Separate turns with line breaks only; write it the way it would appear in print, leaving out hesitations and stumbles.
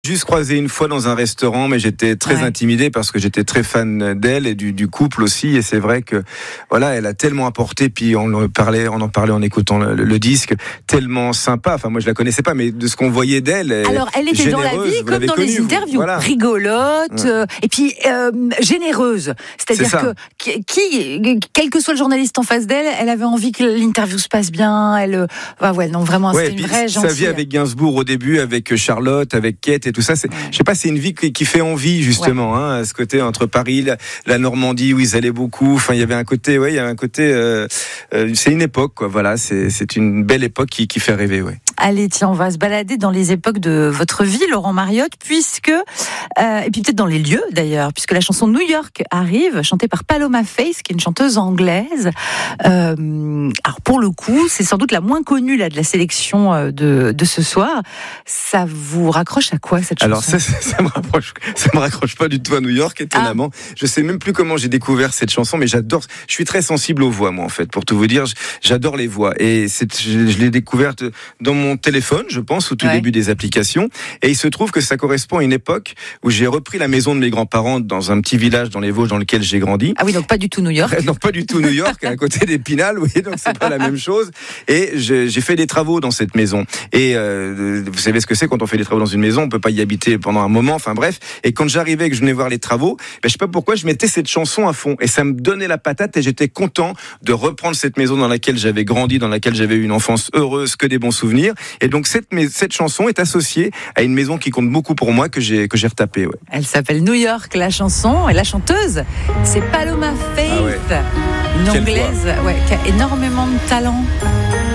Juste croisé une fois dans un restaurant, mais j'étais très intimidé parce que j'étais très fan d'elle et du couple aussi. Et c'est vrai que voilà, elle a tellement apporté. Puis on en parlait en écoutant le disque, tellement sympa. Enfin, moi je la connaissais pas, mais de ce qu'on voyait d'elle.
Alors, elle était dans la vie comme dans les interviews, voilà. Rigolote, et puis généreuse. C'est-à-dire que quel que soit le journaliste en face d'elle, elle avait envie que l'interview se passe bien. Vraiment, c'était une vraie gentille.
Sa vie avec Gainsbourg au début, avec Charlotte, avec Kate et tout ça, je sais pas, c'est une vie qui fait envie justement, à ce côté entre Paris, la Normandie où ils allaient beaucoup. Enfin, il y avait un côté, c'est une époque, quoi. Voilà, c'est une belle époque qui fait rêver, ouais.
Allez, tiens, on va se balader dans les époques de votre vie, Laurent Mariotte, et puis peut-être dans les lieux d'ailleurs, puisque la chanson New York arrive, chantée par Paloma Faith, qui est une chanteuse anglaise. Alors pour le coup, c'est sans doute la moins connue de la sélection de ce soir. Ça vous raccroche à quoi cette chanson ?
Alors ça me raccroche pas du tout à New York, étonnamment. Je sais même plus comment j'ai découvert cette chanson, mais j'adore. Je suis très sensible aux voix, moi en fait. Pour tout vous dire, j'adore les voix et je l'ai découverte dans mon téléphone, je pense, au tout début des applications. Et il se trouve que ça correspond à une époque où j'ai repris la maison de mes grands-parents dans un petit village dans les Vosges dans lequel j'ai grandi.
Ah oui, donc pas du tout New York.
Non, pas du tout New York, à côté d'Épinal, oui, donc c'est pas la même chose. Et j'ai fait des travaux dans cette maison. Et vous savez ce que c'est quand on fait des travaux dans une maison, on peut pas y habiter pendant un moment, enfin bref. Et quand j'arrivais et que je venais voir les travaux, je sais pas pourquoi, je mettais cette chanson à fond. Et ça me donnait la patate et j'étais content de reprendre cette maison dans laquelle j'avais grandi, dans laquelle j'avais eu une enfance heureuse, que des bons souvenirs. Et donc cette chanson est associée à une maison qui compte beaucoup pour moi, que j'ai retapée. Ouais.
Elle s'appelle New York, la chanson, et la chanteuse, c'est Paloma Faith, une anglaise qui a énormément de talent.